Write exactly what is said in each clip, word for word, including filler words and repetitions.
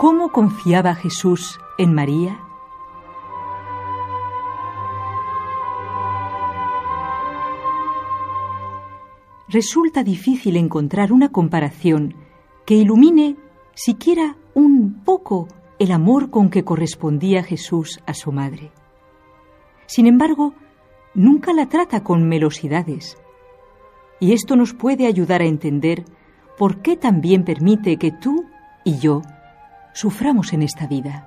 ¿Cómo confiaba Jesús en María? Resulta difícil encontrar una comparación que ilumine siquiera un poco el amor con que correspondía Jesús a su madre. Sin embargo, nunca la trata con melosidades, y esto nos puede ayudar a entender por qué también permite que tú y yo suframos en esta vida.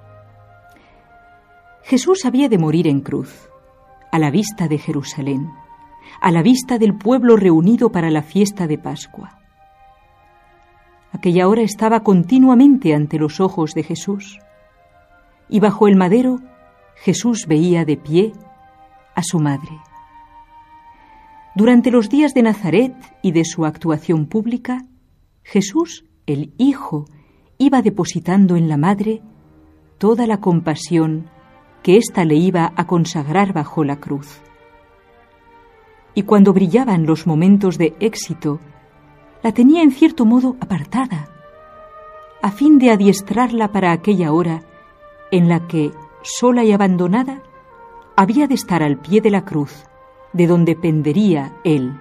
Jesús había de morir en cruz, a la vista de Jerusalén, a la vista del pueblo reunido para la fiesta de Pascua. Aquella hora estaba continuamente ante los ojos de Jesús, y bajo el madero Jesús veía de pie a su madre. Durante los días de Nazaret y de su actuación pública, Jesús, el Hijo, iba depositando en la madre toda la compasión que ésta le iba a consagrar bajo la cruz. Y cuando brillaban los momentos de éxito, la tenía en cierto modo apartada, a fin de adiestrarla para aquella hora en la que, sola y abandonada, había de estar al pie de la cruz, de donde pendería él.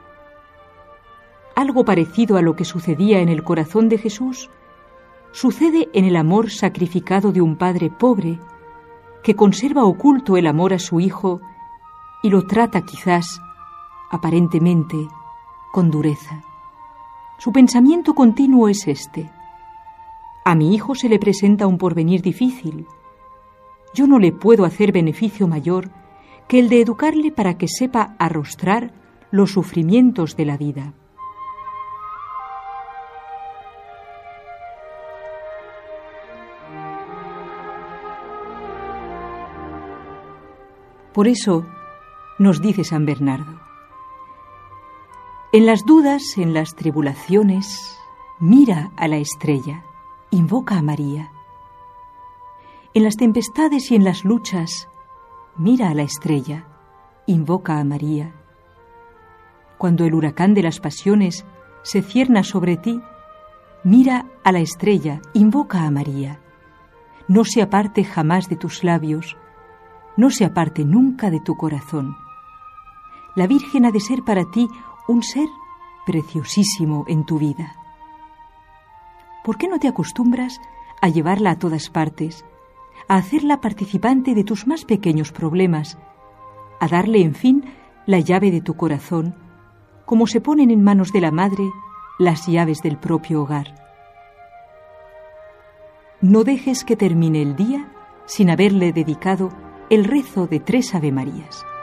Algo parecido a lo que sucedía en el corazón de Jesús sucede en el amor sacrificado de un padre pobre que conserva oculto el amor a su hijo y lo trata quizás, aparentemente, con dureza. Su pensamiento continuo es este: a mi hijo se le presenta un porvenir difícil. Yo no le puedo hacer beneficio mayor que el de educarle para que sepa arrostrar los sufrimientos de la vida. Por eso nos dice San Bernardo: en las dudas, en las tribulaciones, mira a la estrella, invoca a María. En las tempestades y en las luchas, mira a la estrella, invoca a María. Cuando el huracán de las pasiones se cierna sobre ti, mira a la estrella, invoca a María. No se aparte jamás de tus labios, no se aparte nunca de tu corazón. La Virgen ha de ser para ti un ser preciosísimo en tu vida. ¿Por qué no te acostumbras a llevarla a todas partes, a hacerla participante de tus más pequeños problemas, a darle, en fin, la llave de tu corazón, como se ponen en manos de la madre las llaves del propio hogar? No dejes que termine el día sin haberle dedicado el rezo de tres Ave Marías.